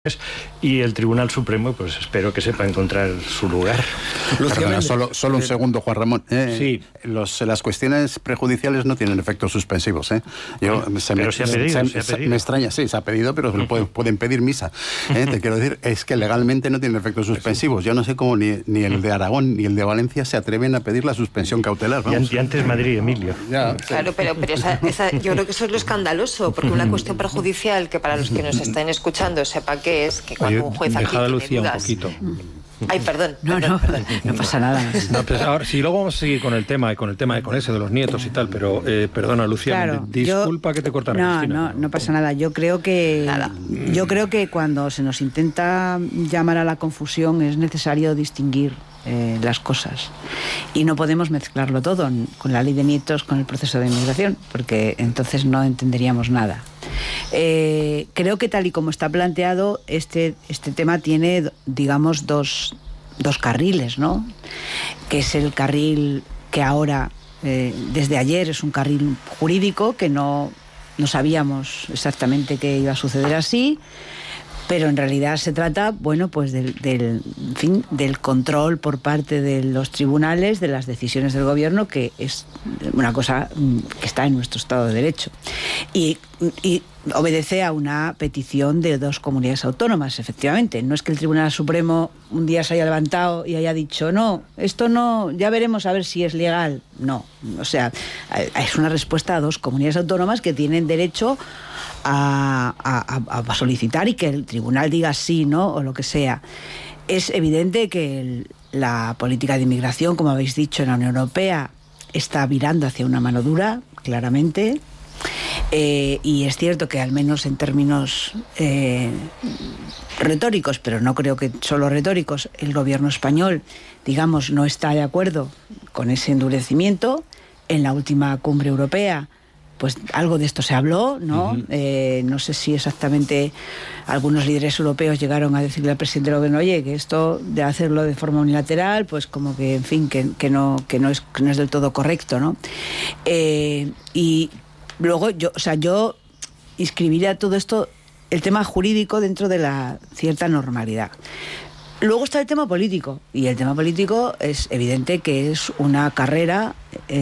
y el Tribunal Supremo, pues espero que sepa encontrar su lugar. Perdona, solo un segundo, Juan Ramón. Sí. Las cuestiones prejudiciales no tienen efectos suspensivos. Me extraña, sí, se ha pedido, pero pueden pedir misa. Te quiero decir, es que legalmente no tienen efectos suspensivos. Yo no sé cómo ni el de Aragón ni el de Valencia se atreven a pedir la suspensión cautelar. Y antes Madrid, Emilio. Ya, sí. Claro, pero yo creo que eso es lo escandaloso, porque una cuestión perjudicial que para los que nos estén escuchando sepa que es que cuando un juez aquí tiene dudas... un poquito. Ay, perdón. No pasa nada. No, pues ahora, sí, luego vamos a seguir con el tema ese de los nietos y tal, pero perdona, Lucía, claro, disculpa que te cortara, Cristina. No pasa nada. Yo creo que cuando se nos intenta llamar a la confusión es necesario distinguir las cosas, y no podemos mezclarlo todo con la ley de nietos, con el proceso de inmigración, porque entonces no entenderíamos nada. Creo que tal y como está planteado, este tema tiene, digamos, dos carriles, ¿no? Que es el carril que ahora, desde ayer, es un carril jurídico, que no sabíamos exactamente qué iba a suceder así, pero en realidad se trata, bueno, pues del control por parte de los tribunales de las decisiones del gobierno, que es una cosa que está en nuestro Estado de Derecho. Y obedece a una petición de 2 comunidades autónomas, efectivamente. No es que el Tribunal Supremo un día se haya levantado y haya dicho, no, esto no, ya veremos a ver si es legal. No, o sea, es una respuesta a 2 comunidades autónomas que tienen derecho a solicitar y que el tribunal diga sí, no, o lo que sea. Es evidente que la política de inmigración, como habéis dicho, en la Unión Europea está virando hacia una mano dura, claramente. Y es cierto que al menos en términos retóricos, pero no creo que solo retóricos, el gobierno español, digamos, no está de acuerdo con ese endurecimiento. En la última cumbre europea, pues algo de esto se habló, ¿no? No sé si exactamente algunos líderes europeos llegaron a decirle al presidente del gobierno, oye, que esto de hacerlo de forma unilateral, pues como que, en fin, que no es del todo correcto, ¿no? Y luego yo inscribiría todo esto, el tema jurídico, dentro de la cierta normalidad. Luego está el tema político, y el tema político es evidente que es una carrera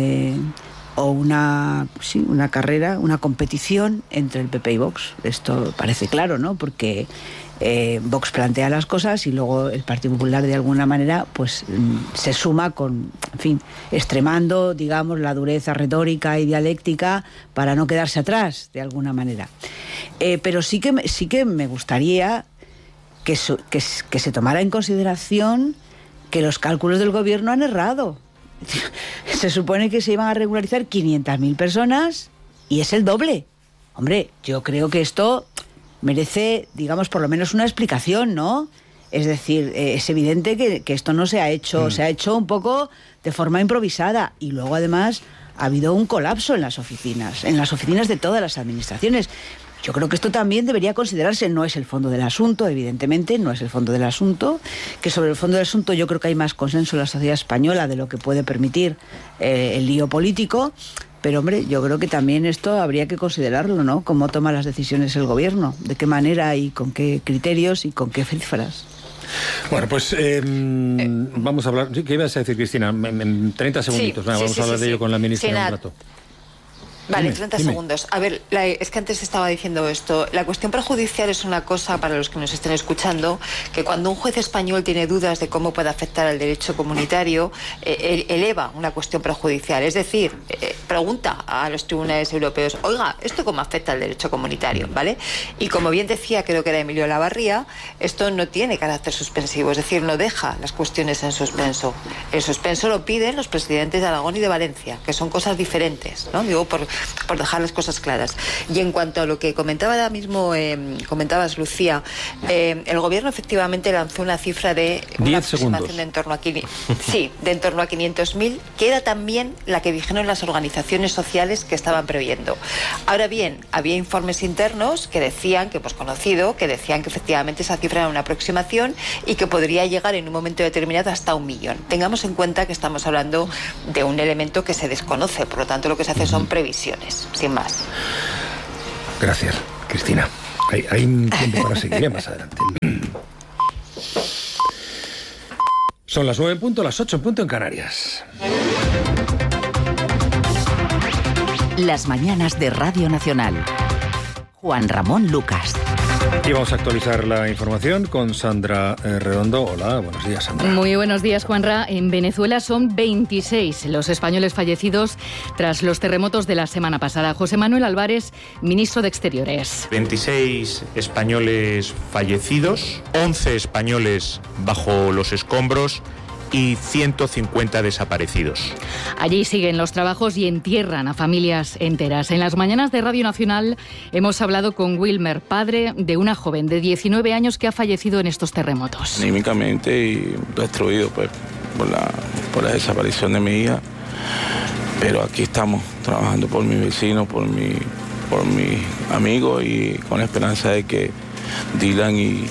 o una carrera, una competición entre el PP y Vox. Esto parece claro, ¿no? Porque Vox plantea las cosas y luego el Partido Popular, de alguna manera, pues se suma con, en fin, extremando, digamos, la dureza retórica y dialéctica para no quedarse atrás, de alguna manera. Pero sí que me gustaría que se tomara en consideración que los cálculos del gobierno han errado. Se supone que se iban a regularizar 500.000 personas y es el doble. Hombre, yo creo que esto merece, digamos, por lo menos una explicación, ¿no? Es decir, es evidente que esto no se ha hecho, se ha hecho un poco de forma improvisada, y luego además ha habido un colapso en las oficinas de todas las administraciones. Yo creo que esto también debería considerarse. No es el fondo del asunto, evidentemente, no es el fondo del asunto, que sobre el fondo del asunto yo creo que hay más consenso en la sociedad española de lo que puede permitir el lío político, pero hombre, yo creo que también esto habría que considerarlo, ¿no? Cómo toma las decisiones el gobierno, de qué manera y con qué criterios y con qué cifras. Bueno, pues vamos a hablar. ¿Qué ibas a decir, Cristina? En 30 segunditos. Vamos a hablar de ello con la ministra en un rato. Vale, 30 segundos. A ver, es que antes estaba diciendo esto. La cuestión prejudicial es una cosa, para los que nos estén escuchando, que cuando un juez español tiene dudas de cómo puede afectar al derecho comunitario, eleva una cuestión prejudicial. Es decir, pregunta a los tribunales europeos, oiga, ¿esto cómo afecta al derecho comunitario? ¿Vale? Y como bien decía, creo que era Emilio Lavarría, esto no tiene carácter suspensivo, es decir, no deja las cuestiones en suspenso. El suspenso lo piden los presidentes de Aragón y de Valencia, que son cosas diferentes, ¿no? Digo, por dejar las cosas claras. Y en cuanto a lo que comentaba ahora mismo, comentabas, Lucía, el gobierno efectivamente lanzó una cifra de una aproximación de en torno a 500.000, que era también la que dijeron las organizaciones sociales que estaban previendo. Ahora bien, había informes internos que decían, que hemos conocido, que decían que efectivamente esa cifra era una aproximación y que podría llegar en un momento determinado hasta 1 millón. Tengamos en cuenta que estamos hablando de un elemento que se desconoce, por lo tanto lo que se hace son previsiones, sin más. Gracias, Cristina. Hay un tiempo para seguir más adelante. Son las 9 en punto, las 8 en punto en Canarias. Las mañanas de Radio Nacional. Juan Ramón Lucas. Y vamos a actualizar la información con Sandra Redondo. Hola, buenos días, Sandra. Muy buenos días, Juanra. En Venezuela son 26 los españoles fallecidos tras los terremotos de la semana pasada. José Manuel Álvarez, ministro de Exteriores. 26 españoles fallecidos, 11 españoles bajo los escombros y 150 desaparecidos. Allí siguen los trabajos y entierran a familias enteras. En las mañanas de Radio Nacional hemos hablado con Wilmer, padre de una joven de 19 años que ha fallecido en estos terremotos. Anímicamente y destruido pues, por la desaparición de mi hija, pero aquí estamos trabajando por mi vecino, por mi amigo y con la esperanza de que Dylan y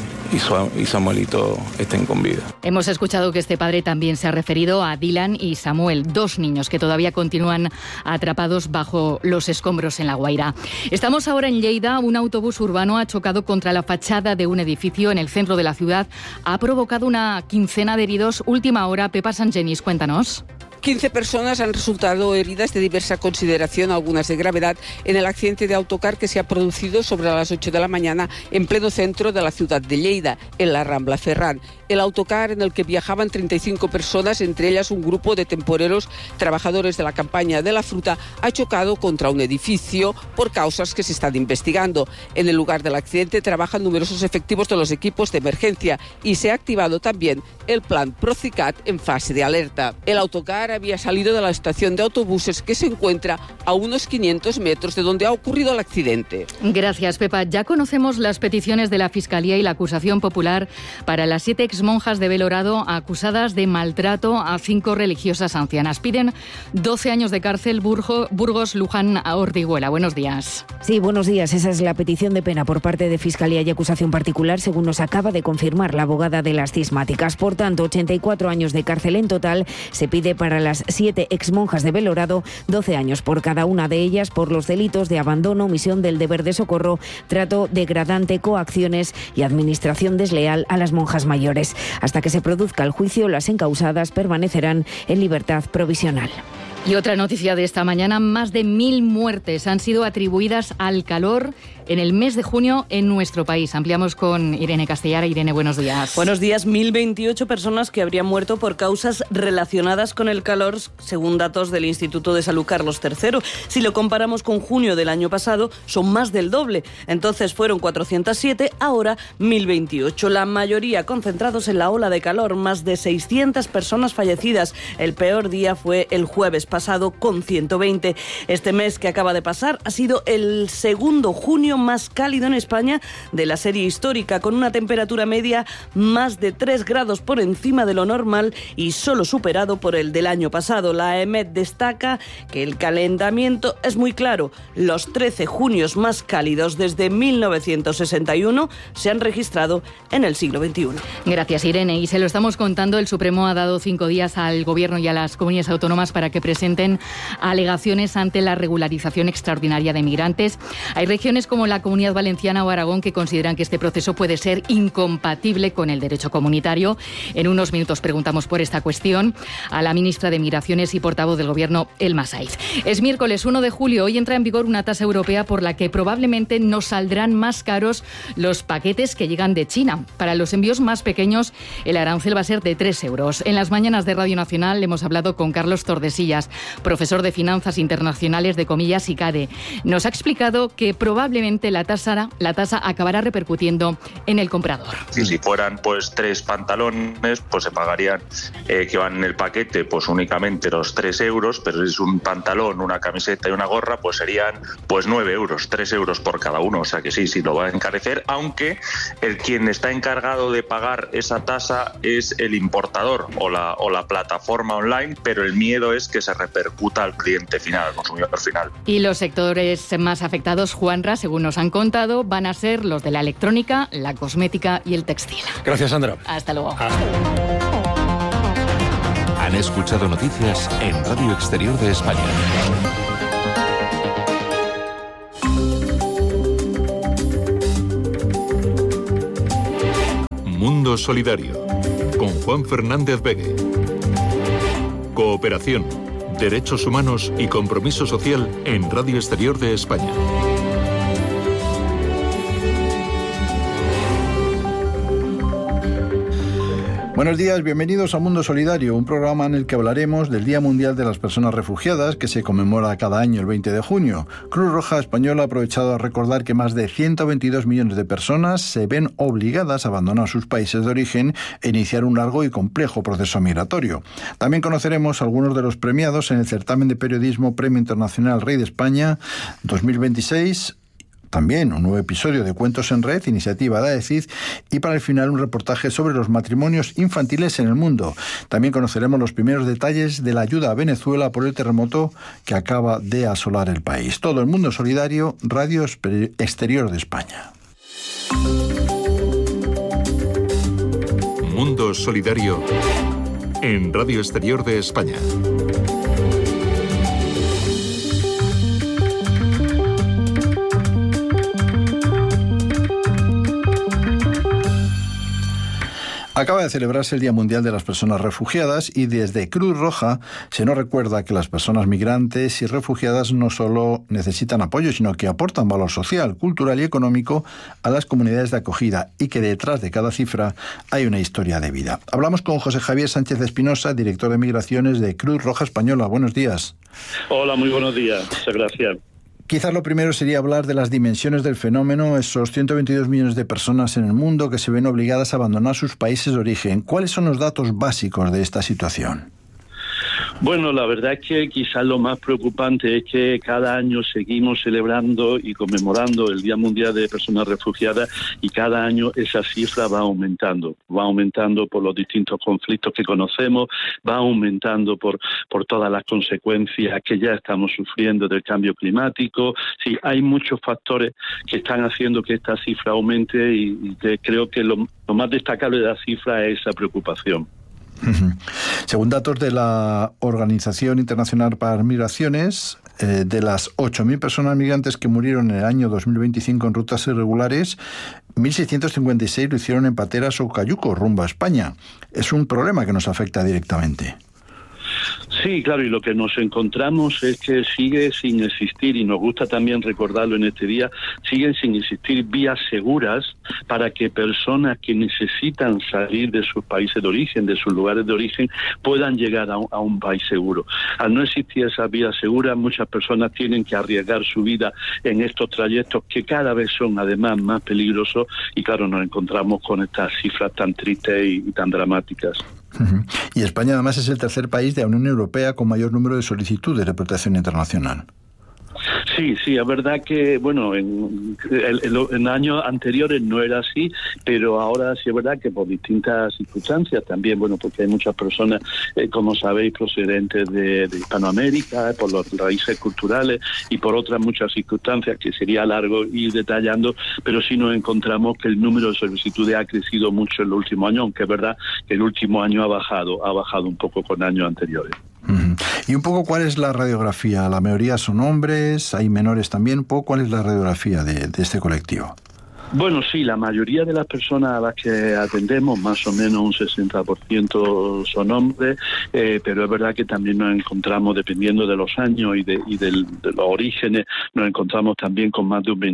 Samuelito estén con vida. Hemos escuchado que este padre también se ha referido a Dylan y Samuel, dos niños que todavía continúan atrapados bajo los escombros en La Guaira. Estamos ahora en Lleida. Un autobús urbano ha chocado contra la fachada de un edificio en el centro de la ciudad. Ha provocado una quincena de heridos. Última hora, Pepa Sangenis, cuéntanos. 15 personas han resultado heridas de diversa consideración, algunas de gravedad, en el accidente de autocar que se ha producido sobre las 8 de la mañana en pleno centro de la ciudad de Lleida, en la Rambla Ferran. El autocar en el que viajaban 35 personas, entre ellas un grupo de temporeros trabajadores de la campaña de la fruta, ha chocado contra un edificio por causas que se están investigando. En el lugar del accidente trabajan numerosos efectivos de los equipos de emergencia y se ha activado también el plan Procicat en fase de alerta. El autocar había salido de la estación de autobuses que se encuentra a unos 500 metros de donde ha ocurrido el accidente. Gracias, Pepa. Ya conocemos las peticiones de la Fiscalía y la acusación popular para las 7 exmonjas de Belorado acusadas de maltrato a 5 religiosas ancianas. Piden 12 años de cárcel. Burgos, Luján, Ortiguela. Buenos días. Sí, buenos días. Esa es la petición de pena por parte de Fiscalía y acusación particular, según nos acaba de confirmar la abogada de las cismáticas. Por tanto, 84 años de cárcel en total se pide para las 7 exmonjas de Belorado, 12 años por cada una de ellas por los delitos de abandono, omisión del deber de socorro, trato degradante, coacciones y administración desleal a las monjas mayores. Hasta que se produzca el juicio, las encausadas permanecerán en libertad provisional. Y otra noticia de esta mañana: más de 1.000 muertes han sido atribuidas al calor en el mes de junio en nuestro país. Ampliamos con Irene Castellara. Irene, buenos días. Buenos días. 1.028 personas que habrían muerto por causas relacionadas con el calor, según datos del Instituto de Salud Carlos III. Si lo comparamos con junio del año pasado, son más del doble. Entonces fueron 407, ahora 1.028. La mayoría concentrados en la ola de calor, más de 600 personas fallecidas. El peor día fue el jueves pasado, con 120. Este mes que acaba de pasar ha sido el segundo junio más cálido en España de la serie histórica, con una temperatura media más de 3 grados por encima de lo normal y solo superado por el del año pasado. La EMET destaca que el calentamiento es muy claro. Los 13 junios más cálidos desde 1961 se han registrado en el siglo XXI. Gracias, Irene. Y se lo estamos contando, el Supremo ha dado 5 días al Gobierno y a las comunidades autónomas para que presenten alegaciones ante la regularización extraordinaria de migrantes. Hay regiones como la Comunidad Valenciana o Aragón que consideran que este proceso puede ser incompatible con el derecho comunitario. En unos minutos preguntamos por esta cuestión a la ministra de Migraciones y portavoz del Gobierno, Elma Saiz. Es miércoles 1 de julio. Hoy entra en vigor una tasa europea por la que probablemente nos saldrán más caros los paquetes que llegan de China. Para los envíos más pequeños, el arancel va a ser de 3 euros. En las mañanas de Radio Nacional hemos hablado con Carlos Tordesillas, profesor de Finanzas Internacionales de Comillas y CADE. Nos ha explicado que probablemente la tasa acabará repercutiendo en el comprador. Si fueran pues 3 pantalones, pues se pagarían que van en el paquete pues únicamente los 3 euros, pero si es un pantalón, una camiseta y una gorra, pues serían pues 9 euros, 3 euros por cada uno. O sea que sí, lo va a encarecer, aunque quien está encargado de pagar esa tasa es el importador o la plataforma online, pero el miedo es que se repercuta al cliente final, al consumidor final. Y los sectores más afectados, Juanra, según nos han contado, van a ser los de la electrónica, la cosmética y el textil. Gracias, Sandra. Hasta luego. Han escuchado noticias en Radio Exterior de España. Mundo Solidario, con Juan Fernández Begue. Cooperación, derechos humanos y compromiso social en Radio Exterior de España. Buenos días, bienvenidos a Mundo Solidario, un programa en el que hablaremos del Día Mundial de las Personas Refugiadas, que se conmemora cada año el 20 de junio. Cruz Roja Española ha aprovechado a recordar que más de 122 millones de personas se ven obligadas a abandonar sus países de origen e iniciar un largo y complejo proceso migratorio. También conoceremos algunos de los premiados en el certamen de periodismo Premio Internacional Rey de España 2026, también un nuevo episodio de Cuentos en Red, iniciativa de AECID, y para el final un reportaje sobre los matrimonios infantiles en el mundo. También conoceremos los primeros detalles de la ayuda a Venezuela por el terremoto que acaba de asolar el país. Todo el Mundo Solidario, Radio Exterior de España. Mundo Solidario en Radio Exterior de España. Acaba de celebrarse el Día Mundial de las Personas Refugiadas y desde Cruz Roja se nos recuerda que las personas migrantes y refugiadas no solo necesitan apoyo, sino que aportan valor social, cultural y económico a las comunidades de acogida y que detrás de cada cifra hay una historia de vida. Hablamos con José Javier Sánchez Espinosa, director de Migraciones de Cruz Roja Española. Buenos días. Hola, muy buenos días. Muchas gracias. Quizás lo primero sería hablar de las dimensiones del fenómeno, esos 122 millones de personas en el mundo que se ven obligadas a abandonar sus países de origen. ¿Cuáles son los datos básicos de esta situación? Bueno, la verdad es que quizás lo más preocupante es que cada año seguimos celebrando y conmemorando el Día Mundial de Personas Refugiadas y cada año esa cifra va aumentando por los distintos conflictos que conocemos, va aumentando por todas las consecuencias que ya estamos sufriendo del cambio climático. Sí, hay muchos factores que están haciendo que esta cifra aumente y que creo que lo más destacable de la cifra es esa preocupación. Según datos de la Organización Internacional para las Migraciones, de las 8.000 personas migrantes que murieron en el año 2025 en rutas irregulares, 1.656 lo hicieron en pateras o cayucos rumbo a España. Es un problema que nos afecta directamente. Sí, claro, y lo que nos encontramos es que sigue sin existir, y nos gusta también recordarlo en este día, siguen sin existir vías seguras para que personas que necesitan salir de sus países de origen, de sus lugares de origen, puedan llegar a un país seguro. Al no existir esas vías seguras, muchas personas tienen que arriesgar su vida en estos trayectos que cada vez son además más peligrosos, y claro, nos encontramos con estas cifras tan tristes y tan dramáticas. Y España además es el tercer país de la Unión Europea con mayor número de solicitudes de protección internacional. Sí, es verdad que, bueno, en años anteriores no era así, pero ahora sí es verdad que por distintas circunstancias también, bueno, porque hay muchas personas, como sabéis, procedentes de Hispanoamérica, por las raíces culturales y por otras muchas circunstancias que sería largo ir detallando, pero sí nos encontramos que el número de solicitudes ha crecido mucho en los últimos años, aunque es verdad que el último año ha bajado un poco con años anteriores. Y un poco, ¿cuál es la radiografía? La mayoría son hombres, hay menores también. ¿Cuál es la radiografía de este colectivo? Bueno, sí, la mayoría de las personas a las que atendemos, más o menos un 60% son hombres, pero es verdad que también nos encontramos, dependiendo de los años y de los orígenes, nos encontramos también con más de un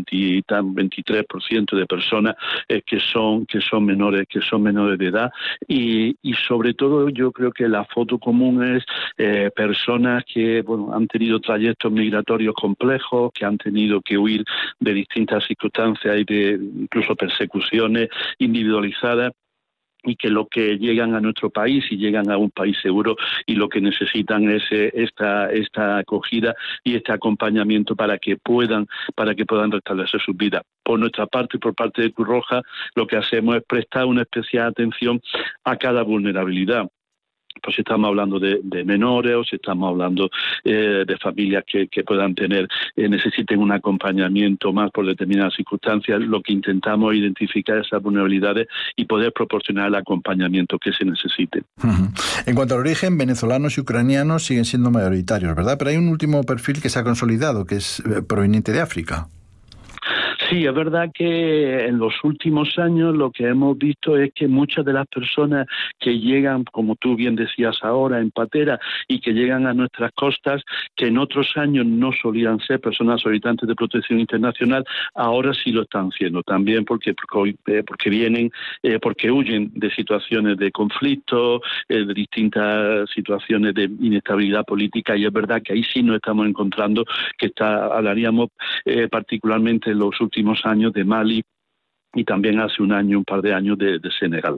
23% de personas que son menores de edad, y sobre todo yo creo que la foto común es personas que, bueno, han tenido trayectos migratorios complejos, que han tenido que huir de distintas circunstancias y de incluso persecuciones individualizadas, y que lo que llegan a nuestro país y llegan a un país seguro y lo que necesitan es esta acogida y este acompañamiento para que puedan restablecer sus vidas. Por nuestra parte y por parte de Cruz Roja, lo que hacemos es prestar una especial atención a cada vulnerabilidad. Pues si estamos hablando de menores, o si estamos hablando de familias que puedan necesiten un acompañamiento más por determinadas circunstancias, lo que intentamos es identificar esas vulnerabilidades y poder proporcionar el acompañamiento que se necesite. En cuanto al origen, venezolanos y ucranianos siguen siendo mayoritarios, ¿verdad? Pero hay un último perfil que se ha consolidado, que es proveniente de África. Sí, es verdad que en los últimos años lo que hemos visto es que muchas de las personas que llegan, como tú bien decías ahora, en patera y que llegan a nuestras costas, que en otros años no solían ser personas solicitantes de protección internacional, ahora sí lo están siendo también porque vienen, porque huyen de situaciones de conflicto, de distintas situaciones de inestabilidad política, y es verdad que ahí sí nos estamos encontrando que hablaríamos particularmente en los últimos años de Mali y también hace un par de años de Senegal.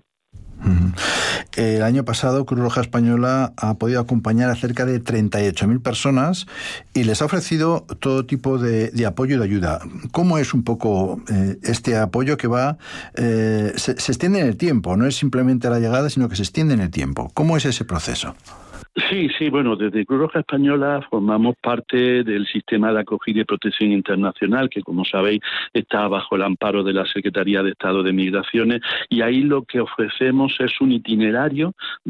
El año pasado Cruz Roja Española ha podido acompañar a cerca de 38.000 personas y les ha ofrecido todo tipo de apoyo y de ayuda. ¿Cómo es un poco este apoyo que se extiende en el tiempo? No es simplemente a la llegada, sino que se extiende en el tiempo. ¿Cómo es ese proceso? Sí, bueno, desde Cruz Roja Española formamos parte del sistema de acogida y protección internacional, que como sabéis está bajo el amparo de la Secretaría de Estado de Migraciones, y ahí lo que ofrecemos es un itinerario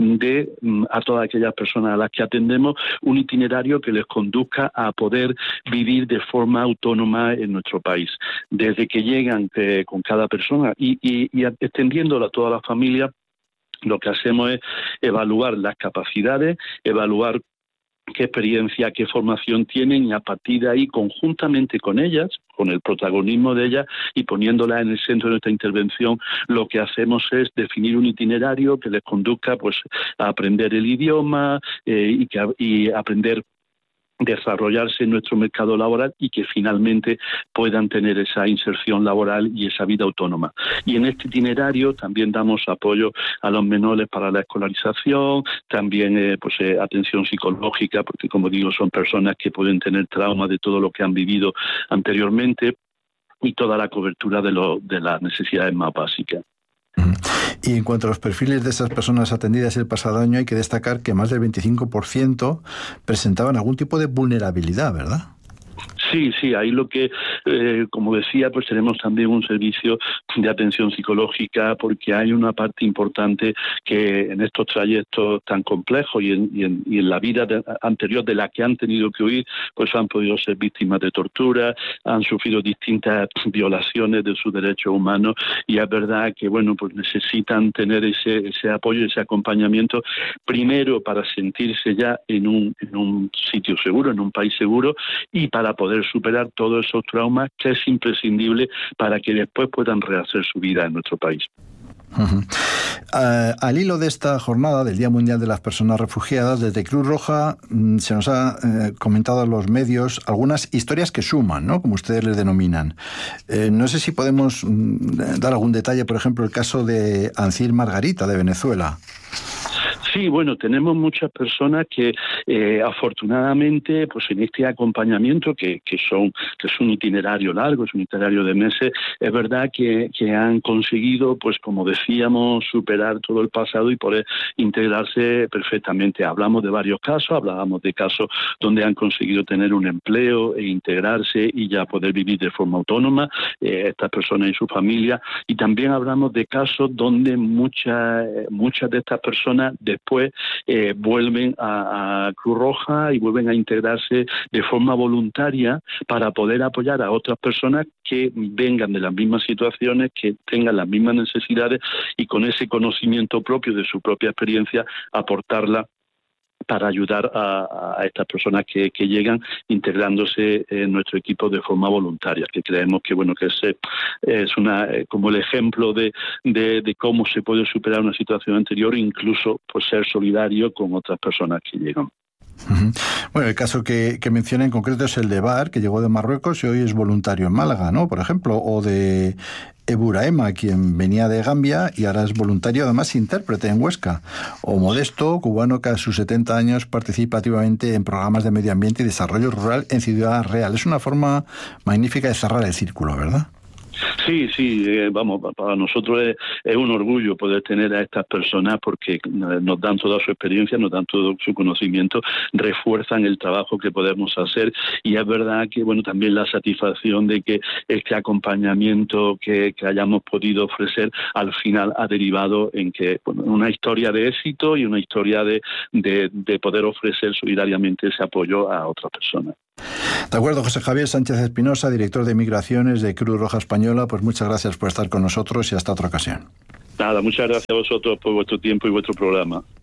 a todas aquellas personas a las que atendemos, un itinerario que les conduzca a poder vivir de forma autónoma en nuestro país. Desde que llegan con cada persona y extendiéndolo a toda la familia, lo que hacemos es evaluar las capacidades, evaluar qué experiencia, qué formación tienen, y a partir de ahí, conjuntamente con ellas, con el protagonismo de ellas y poniéndolas en el centro de nuestra intervención, lo que hacemos es definir un itinerario que les conduzca pues a aprender el idioma y aprender desarrollarse en nuestro mercado laboral y que finalmente puedan tener esa inserción laboral y esa vida autónoma. Y en este itinerario también damos apoyo a los menores para la escolarización, también atención psicológica, porque como digo, son personas que pueden tener traumas de todo lo que han vivido anteriormente, y toda la cobertura de las necesidades más básicas. Y en cuanto a los perfiles de esas personas atendidas el pasado año, hay que destacar que más del 25% presentaban algún tipo de vulnerabilidad, ¿verdad? Sí, ahí lo que, como decía, pues tenemos también un servicio de atención psicológica, porque hay una parte importante que en estos trayectos tan complejos y en la vida anterior de la que han tenido que huir, pues han podido ser víctimas de tortura, han sufrido distintas violaciones de sus derechos humanos, y es verdad que pues necesitan tener ese apoyo, ese acompañamiento, primero para sentirse ya en un sitio seguro, en un país seguro, y para poder superar todos esos traumas, que es imprescindible para que después puedan rehacer su vida en nuestro país. Al hilo de esta jornada del Día Mundial de las Personas Refugiadas, desde Cruz Roja se nos ha comentado en los medios algunas historias que suman, ¿no?, como ustedes les denominan. No sé si podemos dar algún detalle, por ejemplo, el caso de Ancil Margarita, de Venezuela. Sí, bueno, tenemos muchas personas que afortunadamente, pues en este acompañamiento que es un itinerario largo, es un itinerario de meses, es verdad que han conseguido, pues como decíamos, superar todo el pasado y poder integrarse perfectamente. Hablamos de varios casos, hablábamos de casos donde han conseguido tener un empleo e integrarse y ya poder vivir de forma autónoma, estas personas y su familia, y también hablamos de casos donde muchas de estas personas después vuelven a Cruz Roja y vuelven a integrarse de forma voluntaria para poder apoyar a otras personas que vengan de las mismas situaciones, que tengan las mismas necesidades, y con ese conocimiento propio de su propia experiencia aportarla para ayudar a estas personas que llegan integrándose en nuestro equipo de forma voluntaria, que creemos que es como el ejemplo de cómo se puede superar una situación anterior e incluso pues ser solidario con otras personas que llegan. Bueno, el caso que menciona en concreto es el de Bar, que llegó de Marruecos y hoy es voluntario en Málaga, ¿no?, por ejemplo, o de Eburaema, quien venía de Gambia y ahora es voluntario, además intérprete en Huesca, o Modesto, cubano, que a sus 70 años participa activamente en programas de medio ambiente y desarrollo rural en Ciudad Real. Es una forma magnífica de cerrar el círculo, ¿verdad? Sí, para nosotros es un orgullo poder tener a estas personas, porque nos dan toda su experiencia, nos dan todo su conocimiento, refuerzan el trabajo que podemos hacer, y es verdad que también la satisfacción de que este acompañamiento que hayamos podido ofrecer al final ha derivado en que una historia de éxito y una historia de poder ofrecer solidariamente ese apoyo a otras personas. De acuerdo, José Javier Sánchez Espinosa, director de Migraciones de Cruz Roja Española, pues muchas gracias por estar con nosotros y hasta otra ocasión. Nada, muchas gracias a vosotros por vuestro tiempo y vuestro programa.